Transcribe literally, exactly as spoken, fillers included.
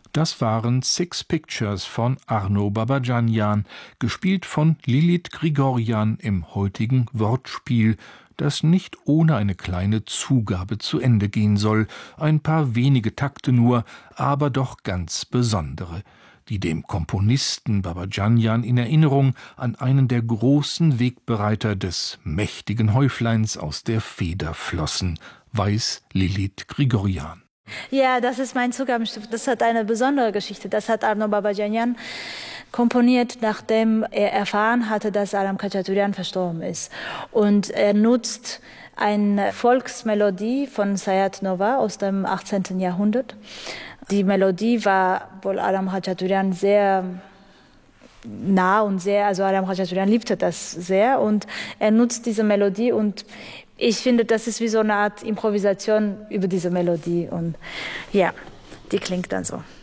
Das waren Six Pictures von Arno Babadjanjan, gespielt von Lilit Grigorjan im heutigen Wortspiel, das nicht ohne eine kleine Zugabe zu Ende gehen soll, ein paar wenige Takte nur, aber doch ganz besondere, die dem Komponisten Babadjanjan in Erinnerung an einen der großen Wegbereiter des mächtigen Häufleins aus der Feder flossen, weiß Lilit Grigorjan. Ja, das ist mein Zugabenstück. Das hat eine besondere Geschichte. Das hat Arno Babadjanjan komponiert, nachdem er erfahren hatte, dass Aram Khachaturian verstorben ist. Und er nutzt eine Volksmelodie von Sayat Nova aus dem achtzehnten Jahrhundert. Die Melodie war wohl Aram Khachaturian sehr nah und sehr, also Aram Khachaturian liebte das sehr und er nutzt diese Melodie und ich finde, das ist wie so eine Art Improvisation über diese Melodie und ja, die klingt dann so.